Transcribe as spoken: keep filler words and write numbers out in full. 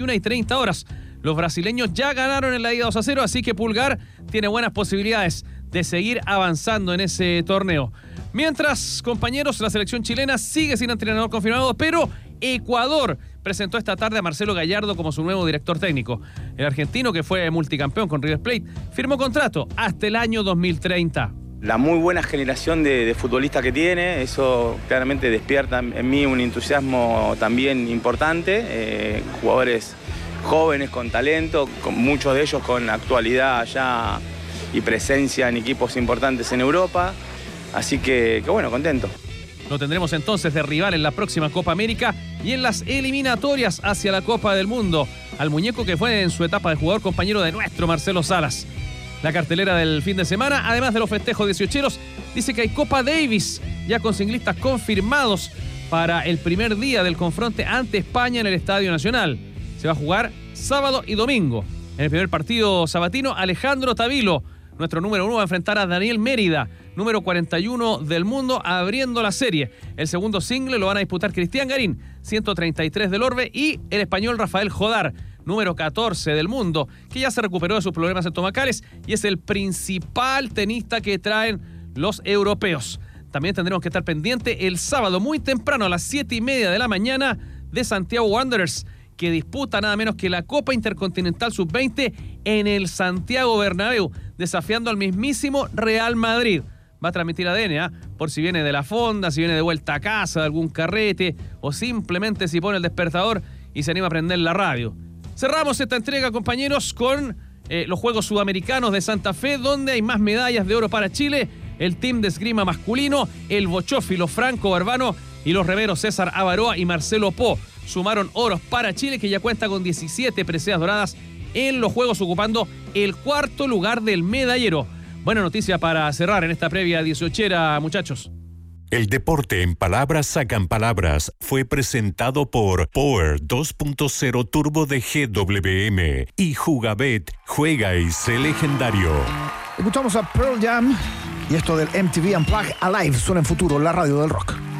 una y treinta horas. Los brasileños ya ganaron en la ida dos a cero, así que Pulgar tiene buenas posibilidades de seguir avanzando en ese torneo. Mientras, compañeros, la selección chilena sigue sin entrenador confirmado, pero Ecuador presentó esta tarde a Marcelo Gallardo como su nuevo director técnico. El argentino, que fue multicampeón con River Plate, firmó contrato hasta el año dos mil treinta. La muy buena generación de, de futbolistas que tiene, eso claramente despierta en mí un entusiasmo también importante. Eh, jugadores jóvenes con talento, con muchos de ellos con actualidad ya y presencia en equipos importantes en Europa. Así que, que bueno, contento. Lo tendremos entonces de rival en la próxima Copa América y en las eliminatorias hacia la Copa del Mundo, al muñeco que fue en su etapa de jugador compañero de nuestro Marcelo Salas. La cartelera del fin de semana, además de los festejos dieciocheros, dice que hay Copa Davis, ya con ciclistas confirmados para el primer día del confronte ante España en el Estadio Nacional. Se va a jugar sábado y domingo. En el primer partido sabatino, Alejandro Tavilo, nuestro número uno, va a enfrentar a Daniel Mérida, número cuarenta y uno del mundo, abriendo la serie. El segundo single lo van a disputar Cristian Garín, ciento treinta y tres del Orbe, y el español Rafael Jodar, número catorce del mundo, que ya se recuperó de sus problemas estomacales y es el principal tenista que traen los europeos. También tendremos que estar pendiente el sábado muy temprano a las siete y media de la mañana de Santiago Wanderers, que disputa nada menos que la Copa Intercontinental sub veinte en el Santiago Bernabéu, desafiando al mismísimo Real Madrid. Va a transmitir A D N, ¿eh? Por si viene de la fonda, si viene de vuelta a casa, de algún carrete, o simplemente si pone el despertador y se anima a prender la radio. Cerramos esta entrega, compañeros, con eh, los Juegos Sudamericanos de Santa Fe, donde hay más medallas de oro para Chile. El team de esgrima masculino, el bochófilo Franco Barbano y los remeros César Avaroa y Marcelo Po sumaron oros para Chile, que ya cuenta con diecisiete preseas doradas en los Juegos, ocupando el cuarto lugar del medallero. Buena noticia para cerrar en esta previa dieciochera, muchachos. El deporte en palabras sacan palabras fue presentado por Power dos punto cero Turbo de G W M y Jugabet, juega y sé legendario. Escuchamos a Pearl Jam y esto del M T V Unplugged Alive suena en futuro, la radio del rock.